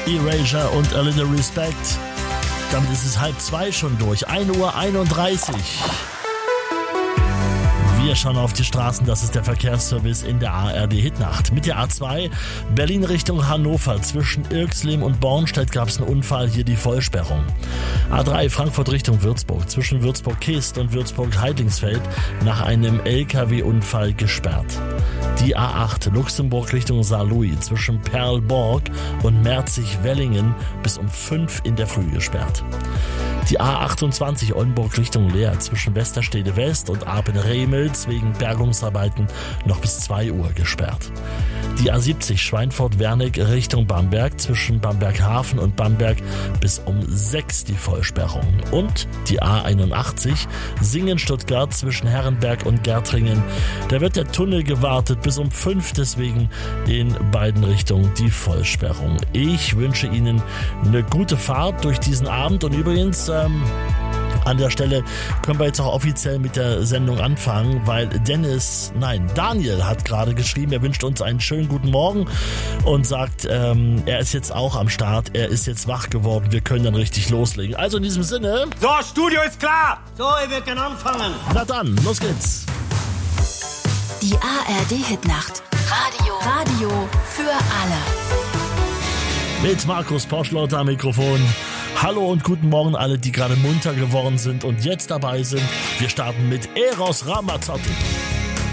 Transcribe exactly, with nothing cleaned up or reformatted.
Erasure und A Little Respect. Damit ist es halb zwei schon durch. ein Uhr einunddreißig. Wir schauen auf die Straßen, das ist der Verkehrsservice in der A R D-Hitnacht. Mit der A zwei Berlin Richtung Hannover. Zwischen Irxlim und Bornstedt gab es einen Unfall, hier die Vollsperrung. A drei Frankfurt Richtung Würzburg. Zwischen Würzburg-Kist und Würzburg-Heidlingsfeld nach einem L K W-Unfall gesperrt. Die A acht Luxemburg Richtung Saarlouis. Zwischen Perlborg und Merzig-Wellingen bis um fünf in der Früh gesperrt. Die A achtundzwanzig Oldenburg Richtung Leer zwischen Westerstede West und Apen-Remels wegen Bergungsarbeiten noch bis zwei Uhr gesperrt. Die A siebzig Schweinfurt-Wernig Richtung Bamberg zwischen Bamberg-Hafen und Bamberg bis um sechs die Vollsperrung. Und die A einundachtzig Singen-Stuttgart zwischen Herrenberg und Gärtringen. Da wird der Tunnel gewartet bis um fünf, deswegen in beiden Richtungen die Vollsperrung. Ich wünsche Ihnen eine gute Fahrt durch diesen Abend und übrigens ähm, an der Stelle können wir jetzt auch offiziell mit der Sendung anfangen, weil Dennis, nein, Daniel hat gerade geschrieben, er wünscht uns einen schönen guten Morgen und sagt, ähm, er ist jetzt auch am Start, er ist jetzt wach geworden, wir können dann richtig loslegen. Also in diesem Sinne... So, Studio ist klar! So, wir können anfangen. Na dann, los geht's. Die A R D-Hitnacht. Radio. Radio für alle. Mit Markus Poschlauter am Mikrofon. Hallo und guten Morgen alle, die gerade munter geworden sind und jetzt dabei sind. Wir starten mit Eros Ramazzotti.